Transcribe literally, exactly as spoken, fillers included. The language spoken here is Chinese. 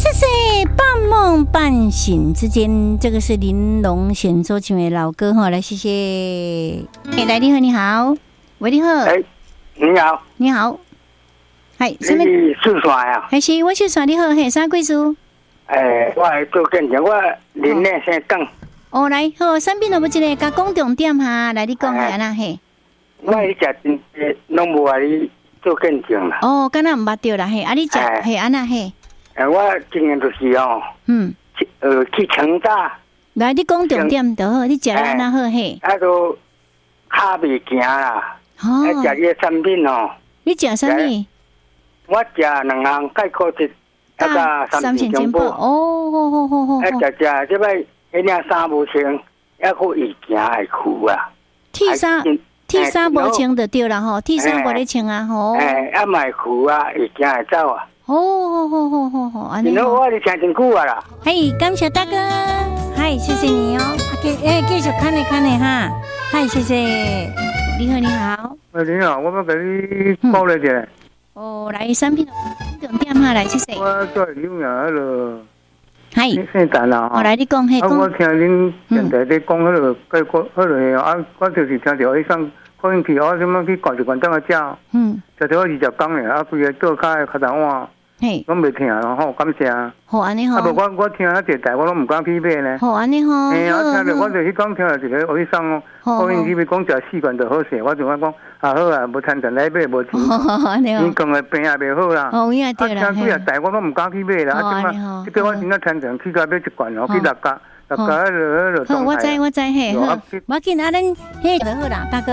谢谢半梦半醒之间，这个是玲珑选奏唱的老歌哈，来谢谢。哎，来你好，你好，喂，你好， 哎，你好， 你好，系什么？你是啥呀？ 还是我是啥？你好，嘿，啥贵事？ 哎，我来做见证，我林内先讲。 哦，来好，产品有无一个甲讲重点哈？来你讲下啦嘿。 我迄只真济拢无啊，你做见证啦。 哦，敢若毋捌着啦嘿，啊你食嘿安那嘿。 哎，我今年就是哦，嗯，呃，去成大。 来，你讲重点就好，你食安那好嘿。 啊，都骹未行啦。哦。啊，食迄个产品哦。 你食啥物？ 我食两项钙壳质，啊个三全全补。 哦，好好好好。 啊，食食即摆迄领衫无穿，还佫易行会苦啊。 铁衫。T 衫无穿就对啦吼 ，T 衫无咧穿啊吼。 哎，啊买裤啊，会行会走啊。 哦，好好好好，安尼。 然后我是听真久啊啦。 嘿，感谢大哥，嗨，谢谢你哦。继哎，继续看你看你哈，嗨，谢谢。你好，你好。 喂，你好，我要给你报了者。 哦，来产品重点哈，来谢谢。 我做有影迄个。 嗨， 姓陈啦吼。来，你讲嘿。 啊，我听恁电台咧讲迄个，个个迄个啊，我就是听着迄上。可能去我什么去管就管当个食，嗯，食着我二十工咧，啊，规个倒骹较难换，嘿，我袂听，然后感谢。 好安尼好。 啊，无我我听啊一台，我拢唔敢去买呢。 好安尼好。 哎，我听着我就迄讲听了一个学生哦，可能你要讲食四罐就好势，我就我讲啊好啊，无趁钱来买，无钱。你讲的病也袂好啦。 哦，伊也对啦。 啊，听几啊台我拢唔敢去买啦，啊，即嘛，即个我真正趁钱去甲买一罐哦，去六甲。好，我知我知嘿，好，我见啊，恁迄就好啦，大哥。